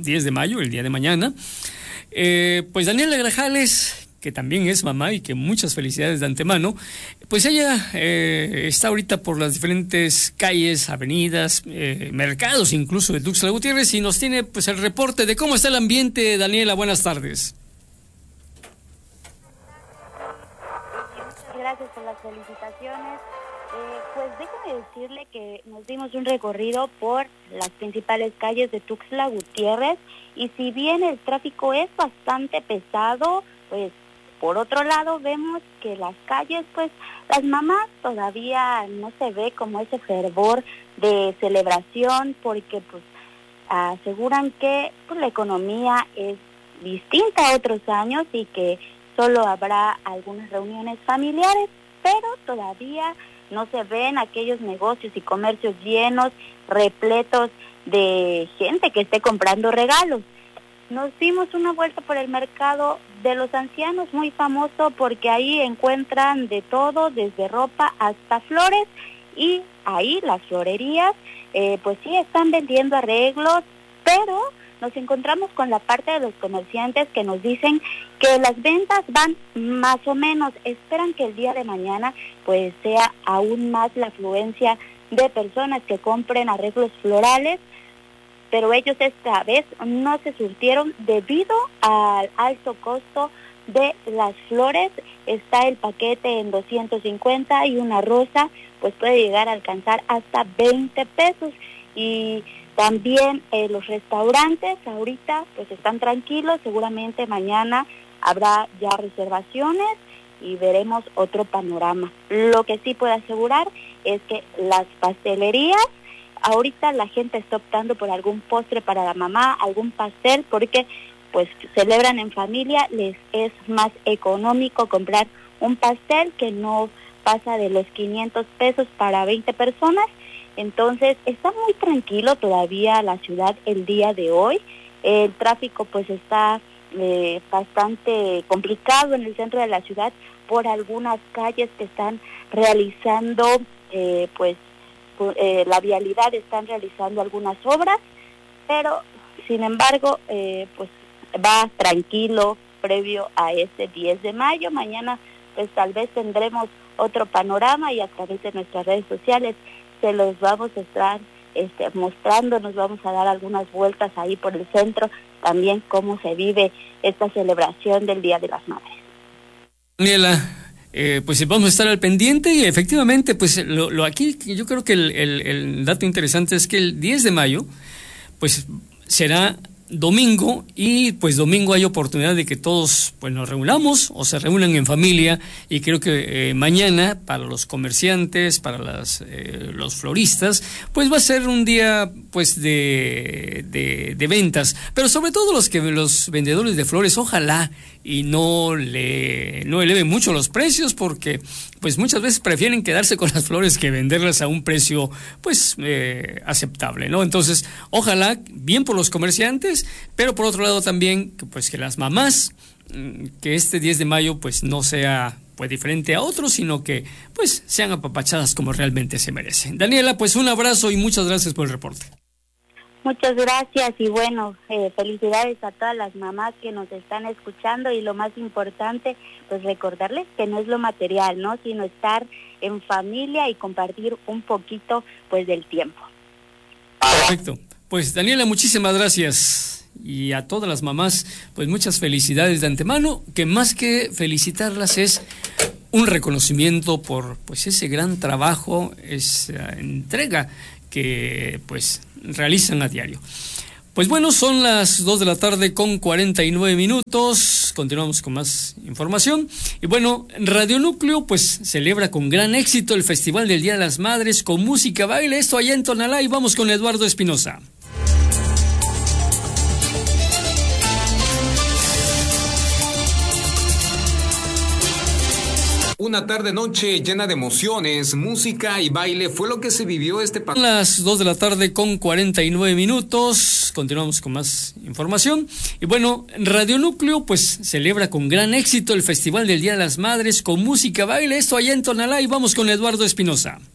10 de mayo, el día de mañana. Pues Daniela Grajales, que también es mamá y que muchas felicidades de antemano, pues ella está ahorita por las diferentes calles, avenidas, mercados incluso de Tuxtla Gutiérrez y nos tiene pues el reporte de cómo está el ambiente. Daniela, buenas tardes. Muchas gracias por las felicitaciones. Pues déjeme decirle que nos dimos un recorrido por las principales calles de Tuxtla Gutiérrez y si bien el tráfico es bastante pesado, pues por otro lado vemos que las calles, pues las mamás todavía no se ve como ese fervor de celebración porque pues aseguran que pues, la economía es distinta a otros años y que solo habrá algunas reuniones familiares, pero todavía no se ven aquellos negocios y comercios llenos, repletos de gente que esté comprando regalos. Nos dimos una vuelta por el mercado de los ancianos, muy famoso porque ahí encuentran de todo, desde ropa hasta flores, y ahí las florerías, pues sí están vendiendo arreglos, pero nos encontramos con la parte de los comerciantes que nos dicen que las ventas van más o menos, esperan que el día de mañana pues sea aún más la afluencia de personas que compren arreglos florales, pero ellos esta vez no se surtieron debido al alto costo de las flores. Está el paquete en 250 y una rosa pues puede llegar a alcanzar hasta 20 pesos. Y también los restaurantes ahorita pues están tranquilos, seguramente mañana habrá ya reservaciones y veremos otro panorama. Lo que sí puedo asegurar es que las pastelerías, ahorita la gente está optando por algún postre para la mamá, algún pastel, porque pues celebran en familia, les es más económico comprar un pastel que no pasa de los 500 pesos para 20 personas. Entonces está muy tranquilo todavía la ciudad el día de hoy. El tráfico pues está bastante complicado en el centro de la ciudad por algunas calles que están realizando la vialidad, están realizando algunas obras, pero sin embargo pues va tranquilo previo a este 10 de mayo. Mañana pues tal vez tendremos otro panorama y a través de nuestras redes sociales se los vamos a estar mostrando, nos vamos a dar algunas vueltas ahí por el centro, también cómo se vive esta celebración del Día de las Madres. Daniela, pues vamos a estar al pendiente y efectivamente, pues lo aquí yo creo que el dato interesante es que el 10 de mayo, pues será domingo y pues domingo hay oportunidad de que todos pues nos reunamos o se reúnan en familia y creo que mañana para los comerciantes, para los floristas, pues va a ser un día pues de ventas, pero sobre todo los vendedores de flores, ojalá y no eleven mucho los precios porque pues muchas veces prefieren quedarse con las flores que venderlas a un precio pues aceptable, ¿no? Entonces, ojalá bien por los comerciantes, pero por otro lado también pues que las mamás, que este 10 de mayo pues no sea pues diferente a otros, sino que pues sean apapachadas como realmente se merecen. Daniela, pues un abrazo y muchas gracias por el reporte. Muchas gracias y bueno, felicidades a todas las mamás que nos están escuchando y lo más importante, pues recordarles que no es lo material, ¿no? Sino estar en familia y compartir un poquito, pues, del tiempo. Perfecto. Pues, Daniela, muchísimas gracias. Y a todas las mamás, pues, muchas felicidades de antemano, que más que felicitarlas es un reconocimiento por, pues, ese gran trabajo, esa entrega que, pues, realizan a diario. Pues bueno, son las 2 de la tarde con 49 minutos. Continuamos con más información. Y bueno, Radio Núcleo pues celebra con gran éxito el Festival del Día de las Madres con música, baile, esto allá en Tonalá, y vamos con Eduardo Espinosa. Una tarde-noche llena de emociones, música y baile fue lo que se vivió Las 2 de la tarde con 49 minutos. Continuamos con más información. Y bueno, Radio Núcleo pues celebra con gran éxito el Festival del Día de las Madres con música, baile, esto allá en Tonalá, y vamos con Eduardo Espinosa.